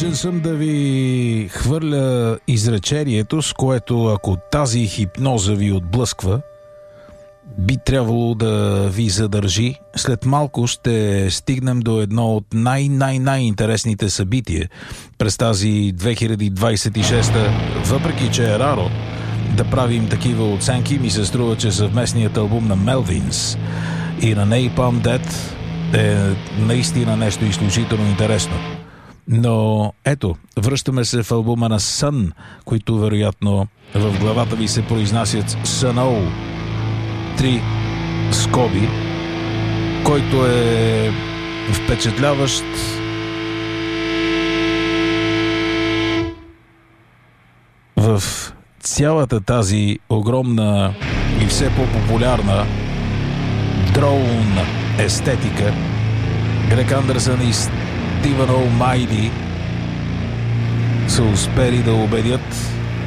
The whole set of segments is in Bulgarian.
Длъжен съм да ви хвърля изречението, с което ако тази хипноза ви отблъсква, би трябвало да ви задържи. След малко ще стигнем до едно от най-интересните събития през тази 2026, въпреки че е раро да правим такива оценки. Ми се струва, че съвместният албум на Melvins и на Napalm Death е наистина нещо изключително интересно. Но ето, връщаме се в албума на Sun, които вероятно в главата ви се произнасят Sun-O, 3 скоби, който е впечатляващ в цялата тази огромна и все по-популярна дроун естетика. Грег Андерсън и Стивън О'Майли са успели да убедят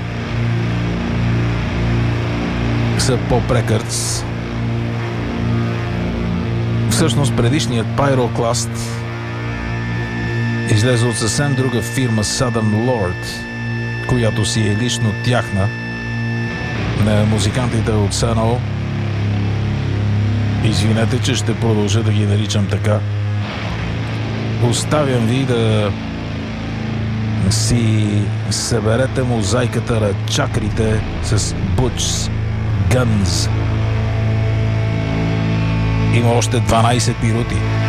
са по-прекърц. Всъщност предишният Pyroclast излезе от съвсем друга фирма, Southern Lord, която си е лично тяхна, на музикантите от Sun-O. Извинете, че ще продължа да ги наричам така. Оставям ви да си съберете мозайката на чакрите с Butch Guns. Има още 12 минути.